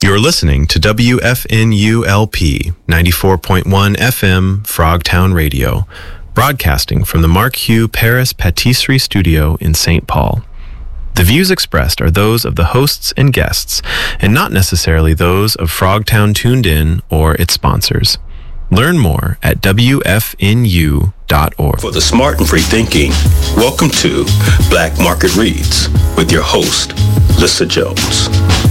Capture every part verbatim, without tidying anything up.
You're listening to W F N U L P ninety-four point one F M Frogtown Radio, broadcasting from the Mark Hugh Paris Patisserie Studio in Saint Paul. The views expressed are those of the hosts and guests, and not necessarily those of Frogtown Tuned In or its sponsors. Learn more at W F N U dot org. For the smart and free thinking, welcome to Black Market Reads with your host, Lissa Jones.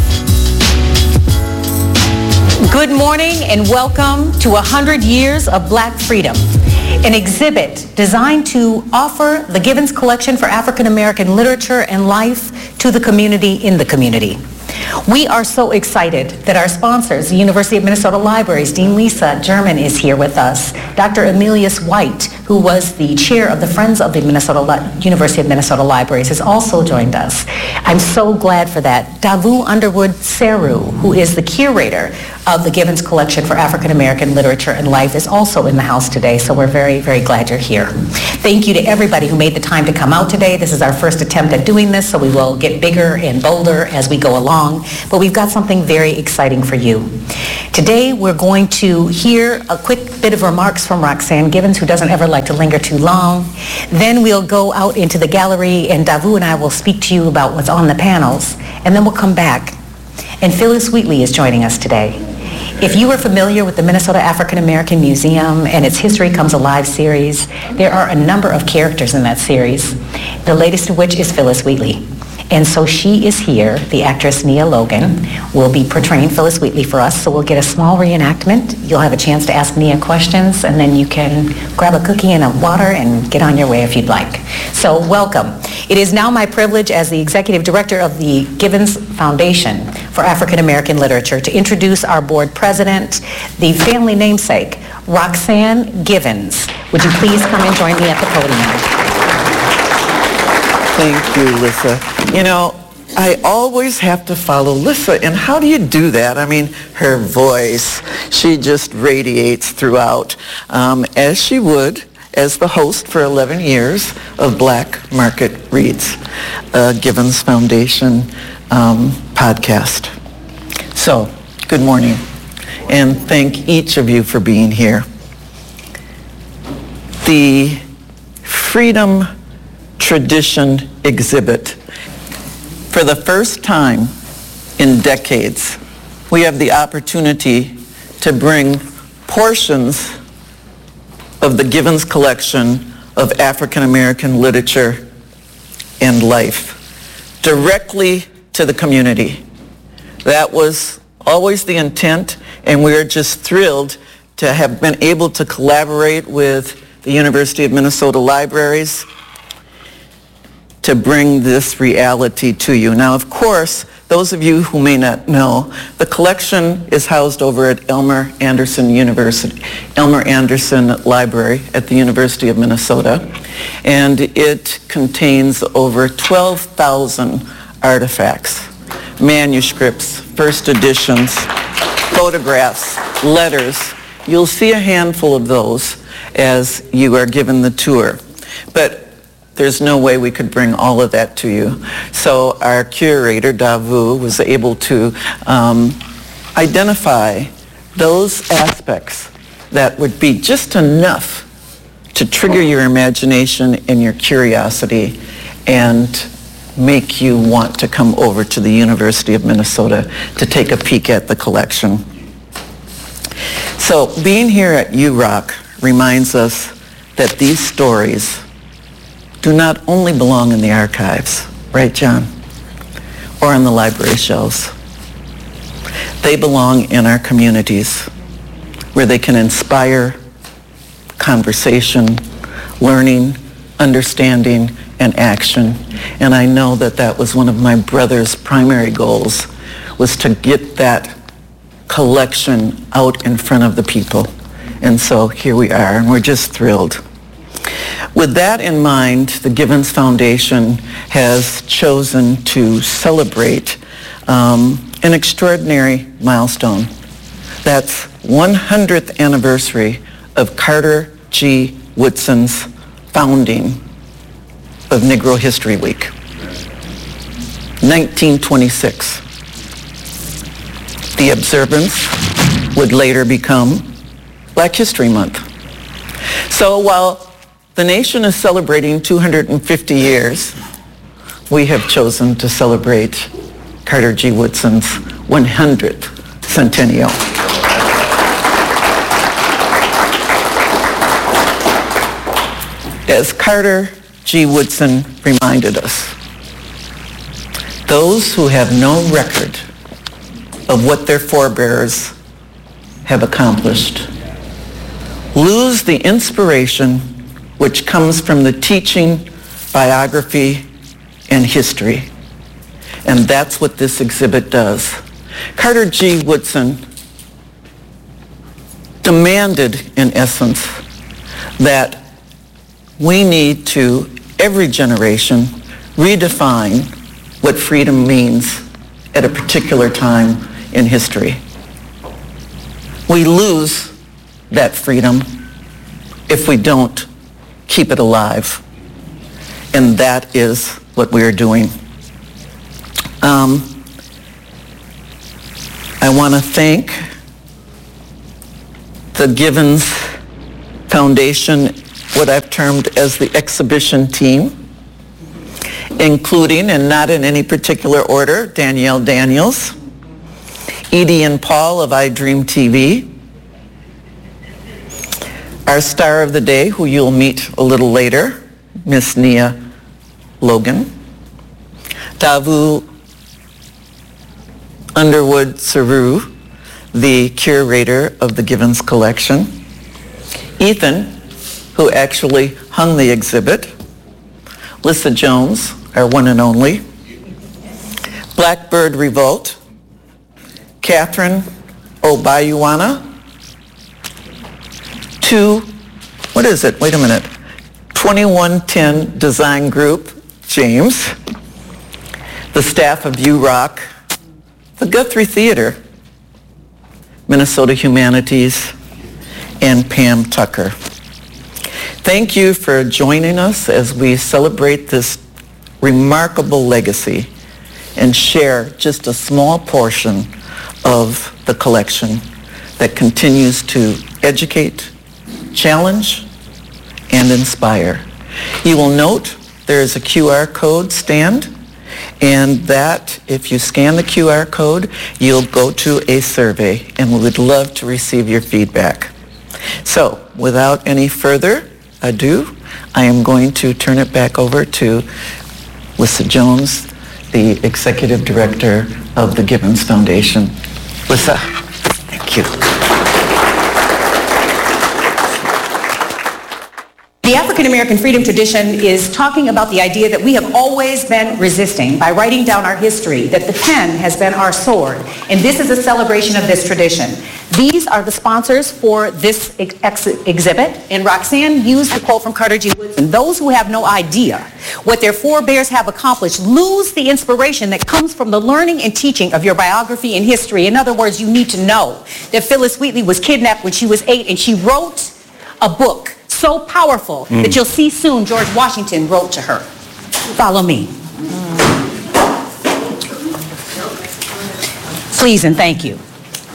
Good morning and welcome to one hundred Years of Black Freedom, an exhibit designed to offer the Givens Collection for African American Literature and Life to the community in the community. We are so excited that our sponsors, the University of Minnesota Libraries, Dean Lisa German is here with us. Doctor Emilius White, who was the chair of the Friends of the Minnesota Li- University of Minnesota Libraries, has also joined us. I'm so glad for that. Davu Underwood Seru, who is the curator of the Givens Collection for African American Literature and Life, is also in the house today, so we're very, very glad you're here. Thank you to everybody who made the time to come out today. This is our first attempt at doing this, so we will get bigger and bolder as we go along, but we've got something very exciting for you. Today, we're going to hear a quick bit of remarks from Roxanne Givens, who doesn't ever like to linger too long. Then we'll go out into the gallery, and Davu and I will speak to you about what's on the panels, and then we'll come back. And Phyllis Wheatley is joining us today. If you are familiar with the Minnesota African American Museum and its History Comes Alive series, there are a number of characters in that series, the latest of which is Phyllis Wheatley. And so she is here. The actress Nia Logan will be portraying Phyllis Wheatley for us, so we'll get a small reenactment. You'll have a chance to ask Nia questions, and then you can grab a cookie and a water and get on your way if you'd like. So welcome. It is now my privilege as the executive director of the Givens Foundation for African American Literature to introduce our board president, the family namesake, Roxanne Givens. Would you please come and join me at the podium? Thank you, Lissa. You know, I always have to follow Lissa, and how do you do that? I mean, her voice, she just radiates throughout, um, as she would as the host for eleven years of Black Market Reads, a Givens Foundation um, podcast. So, good morning, and thank each of you for being here. The Freedom Tradition exhibit. For the first time in decades, we have the opportunity to bring portions of the Givens collection of African American literature and life directly to the community. That was always the intent, and we are just thrilled to have been able to collaborate with the University of Minnesota Libraries to bring this reality to you. Now, of course, those of you who may not know, the collection is housed over at Elmer Anderson University, Elmer Anderson Library at the University of Minnesota, and it contains over twelve thousand artifacts, manuscripts, first editions, photographs, letters. You'll see a handful of those as you are given the tour. But there's no way we could bring all of that to you. So our curator, Davu, was able to um, identify those aspects that would be just enough to trigger your imagination and your curiosity and make you want to come over to the University of Minnesota to take a peek at the collection. So being here at U R O C reminds us that these stories do not only belong in the archives, right, John, or on the library shelves. They belong in our communities where they can inspire conversation, learning, understanding, and action. And I know that that was one of my brother's primary goals, was to get that collection out in front of the people. And so here we are, and we're just thrilled. With that in mind, the Givens Foundation has chosen to celebrate um, an extraordinary milestone. That's one hundredth anniversary of Carter G. Woodson's founding of Negro History Week, nineteen twenty-six. The observance would later become Black History Month. So while the nation is celebrating two hundred fifty years, we have chosen to celebrate Carter G. Woodson's one hundredth centennial. As Carter G. Woodson reminded us, those who have no record of what their forebears have accomplished lose the inspiration which comes from the teaching, biography, and history. And that's what this exhibit does. Carter G. Woodson demanded, in essence, that we need to, every generation, redefine what freedom means at a particular time in history. We lose that freedom if we don't keep it alive. And that is what we are doing. Um, I want to thank the Givens Foundation, what I've termed as the exhibition team, including, and not in any particular order, Danielle Daniels, Edie and Paul of iDream T V, our star of the day, who you'll meet a little later, Miss Nia Logan, Davu Underwood Saru, the curator of the Givens collection, Ethan, who actually hung the exhibit, Lissa Jones, our one and only, Blackbird Revolt, Catherine Obayuwana, two, what is it, wait a minute, twenty-one ten Design Group, James, the staff of U Rock, the Guthrie Theater, Minnesota Humanities, and Pam Tucker. Thank you for joining us as we celebrate this remarkable legacy and share just a small portion of the collection that continues to educate, challenge, and inspire. You will note there is a Q R code stand, and that, if you scan the Q R code, you'll go to a survey, and we would love to receive your feedback. So, without any further ado, I am going to turn it back over to Lissa Jones, the Executive Director of the Givens Foundation. Lissa, thank you. The African American freedom tradition is talking about the idea that we have always been resisting by writing down our history, that the pen has been our sword, and this is a celebration of this tradition. These are the sponsors for this ex- exhibit, and Roxanne used the quote from Carter G. Woodson. Those who have no idea what their forebears have accomplished lose the inspiration that comes from the learning and teaching of your biography and history. In other words, you need to know that Phyllis Wheatley was kidnapped when she was eight, and she wrote a book so powerful mm. that you'll see soon George Washington wrote to her. Follow me. Please and thank you.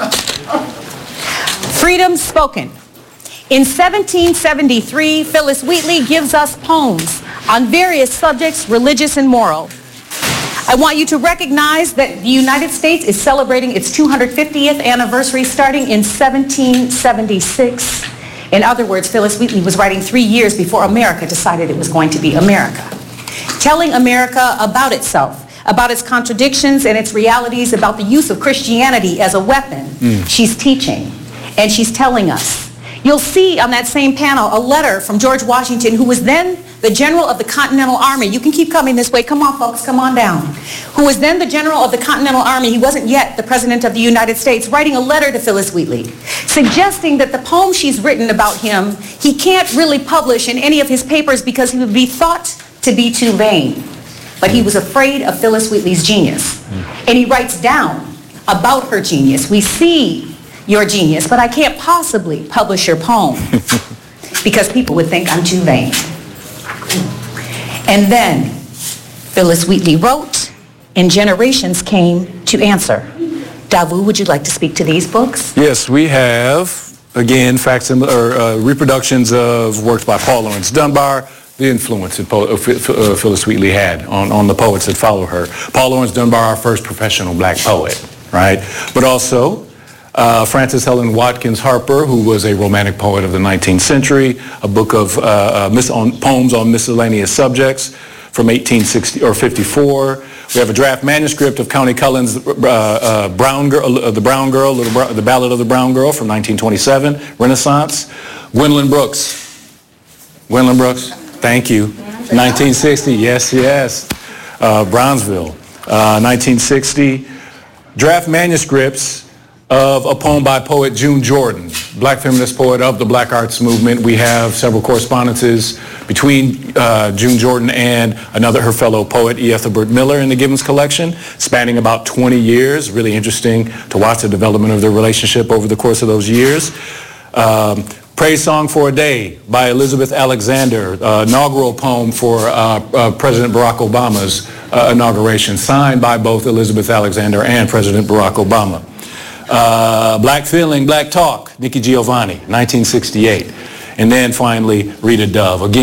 Freedom spoken. In seventeen seventy-three, Phyllis Wheatley gives us poems on various subjects, religious and moral. I want you to recognize that the United States is celebrating its two hundred fiftieth anniversary starting in seventeen seventy-six. In other words, Phyllis Wheatley was writing three years before America decided it was going to be America. Telling America about itself, about its contradictions and its realities, about the use of Christianity as a weapon. Mm. She's teaching, and she's telling us. You'll see on that same panel a letter from George Washington, who was then the general of the Continental Army. You can keep coming this way. Come on, folks, come on down. Who was then the general of the Continental Army. He wasn't yet the president of the United States, writing a letter to Phyllis Wheatley, suggesting that the poem she's written about him, he can't really publish in any of his papers because he would be thought to be too vain. But he was afraid of Phyllis Wheatley's genius. And he writes down about her genius. We see your genius, but I can't possibly publish your poem because people would think I'm too vain. And then Phyllis Wheatley wrote, and generations came to answer. Davu, would you like to speak to these books? Yes, we have, again, facsim- or uh, reproductions of works by Paul Laurence Dunbar, the influence that po- uh, Phyllis Wheatley had on, on the poets that follow her. Paul Laurence Dunbar, our first professional black poet, right? But also uh, Frances Helen Watkins Harper, who was a romantic poet of the nineteenth century, a book of uh, uh, mis- on, poems on miscellaneous subjects from eighteen sixty or fifty-four. We have a draft manuscript of Countee Cullen's uh, uh, Brown Girl, uh, the Brown Girl, Little Bro- the Ballad of the Brown Girl from nineteen twenty-seven, Renaissance. Gwendolyn Brooks. Gwendolyn Brooks. Thank you. nineteen sixty, yes, yes. Uh, Brownsville, uh, nineteen sixty. Draft manuscripts of a poem by poet June Jordan, black feminist poet of the Black Arts Movement. We have several correspondences between uh, June Jordan and another, her fellow poet, E. Ethelbert Miller, in the Gibbons collection, spanning about twenty years. Really interesting to watch the development of their relationship over the course of those years. Um, Praise Song for a Day by Elizabeth Alexander, uh, inaugural poem for uh, uh, President Barack Obama's uh, inauguration, signed by both Elizabeth Alexander and President Barack Obama. Uh, Black Feeling, Black Talk, Nikki Giovanni, nineteen sixty-eight. And then finally, Rita Dove. Again,